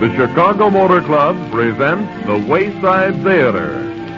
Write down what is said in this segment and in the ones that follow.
The Chicago Motor Club presents The Wayside Theater.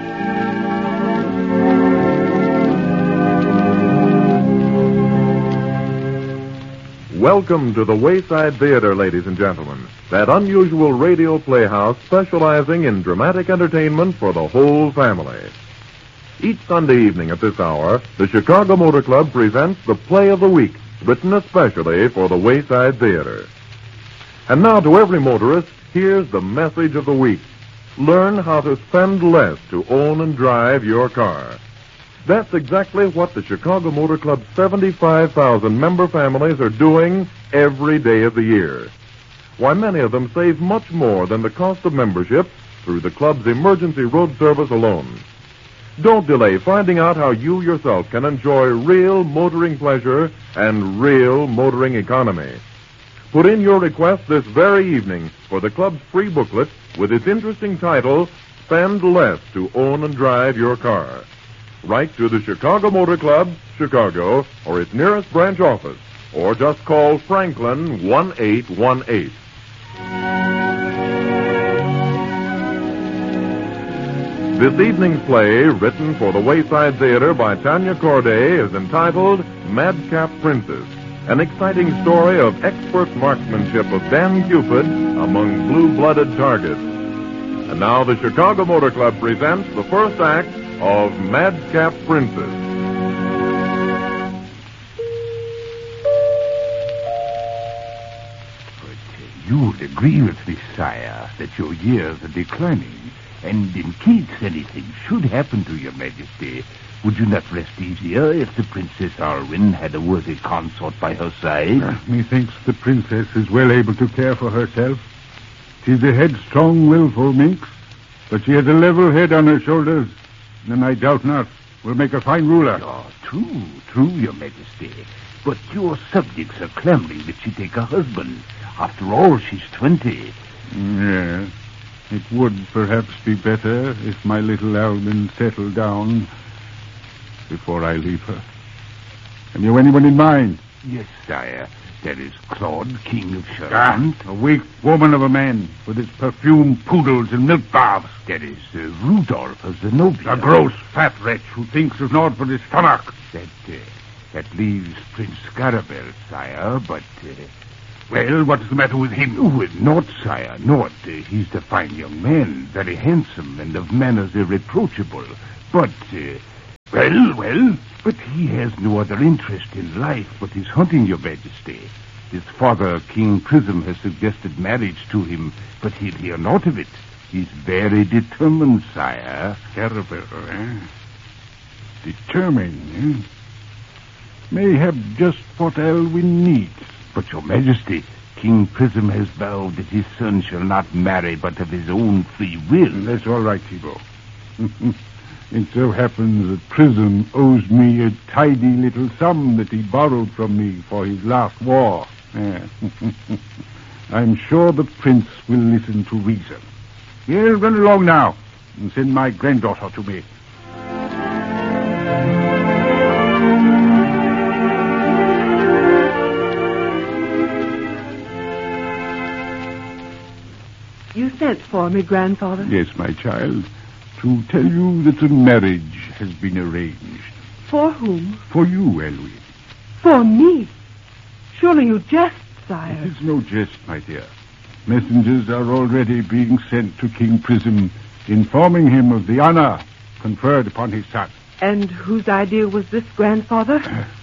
Welcome to the Wayside Theater, ladies and gentlemen. That unusual radio playhouse specializing in dramatic entertainment for the whole family. Each Sunday evening at this hour, the Chicago Motor Club presents the Play of the Week, written especially for the Wayside Theater. And now to every motorist, here's the message of the week. Learn how to spend less to own and drive your car. That's exactly what the Chicago Motor Club's 75,000 member families are doing every day of the year. Why, many of them save much more than the cost of membership through the club's emergency road service alone. Don't delay finding out how you yourself can enjoy real motoring pleasure and real motoring economy. Put in your request this very evening for the club's free booklet with its interesting title, Spend Less to Own and Drive Your Car. Write to the Chicago Motor Club, Chicago, or its nearest branch office, or just call Franklin 1818. This evening's play, written for the Wayside Theater by Tanya Corday, is entitled Madcap Princess, an exciting story of expert marksmanship of Dan Cupid among blue-blooded targets. And now the Chicago Motor Club presents the first act of Madcap Princess. But you would agree with me, sire, that your years are declining, and in case anything should happen to your majesty, would you not rest easier if the Princess Arwen had a worthy consort by her side? Methinks the princess is well able to care for herself. She's a headstrong, willful minx, but she has a level head on her shoulders, and I doubt not will make a fine ruler. Oh, true, your majesty. But your subjects are clamoring that she take a husband. After all, she's 20. Yes. It would perhaps be better if my little Albin settled down before I leave her. Have you anyone in mind? Yes, sire. There is Claude, King of Charente. A weak woman of a man with his perfumed poodles and milk baths. There is Rudolph of Zenobia. A gross, fat wretch who thinks of naught but his stomach. That leaves Prince Scarabel, sire, but... Well, what is the matter with him? Oh, naught, sire, naught. He's a fine young man, very handsome, and of manners irreproachable. But, Well? But he has no other interest in life but his hunting, your majesty. His father, King Prism, has suggested marriage to him, but he'll hear naught of it. He's very determined, sire. Terrible, eh? Determined, eh? Mayhap just what Elwyn needs. But, your majesty, King Prism has vowed that his son shall not marry but of his own free will. That's all right, Thibaut. It so happens that Prism owes me a tidy little sum that he borrowed from me for his last war. I'm sure the prince will listen to reason. He'll run along now and send my granddaughter to me. You sent for me, Grandfather? Yes, my child. To tell you that the marriage has been arranged. For whom? For you, Elwyn. For me? Surely you jest, sire. It is no jest, my dear. Messengers are already being sent to King Prism, informing him of the honor conferred upon his son. And whose idea was this, Grandfather?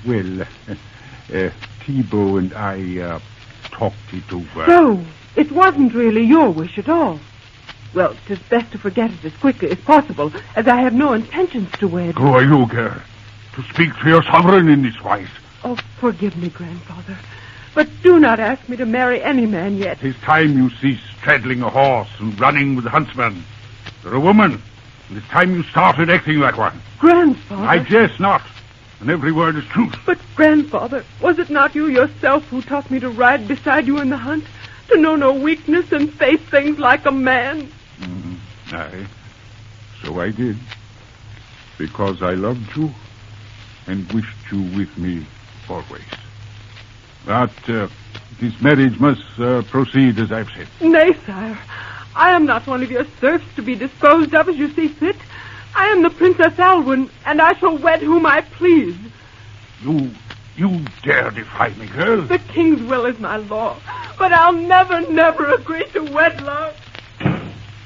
Thibaut and I talked it over. So, it wasn't really your wish at all. Well, 'tis best to forget it as quickly as possible, as I have no intentions to wed. Who are you, girl, to speak to your sovereign in this wise? Oh, forgive me, Grandfather. But do not ask me to marry any man yet. 'Tis time you ceased straddling a horse and running with the huntsman. You're a woman, and it's time you started acting like one. Grandfather. I jest not, and every word is truth. But, Grandfather, was it not you yourself who taught me to ride beside you in the hunt? To know no weakness and face things like a man? Aye, so I did. Because I loved you and wished you with me always. But this marriage must proceed as I've said. Nay, sire. I am not one of your serfs to be disposed of as you see fit. I am the Princess Alwyn, and I shall wed whom I please. You dare defy me, girl? The king's will is my law, but I'll never, never agree to wedlock.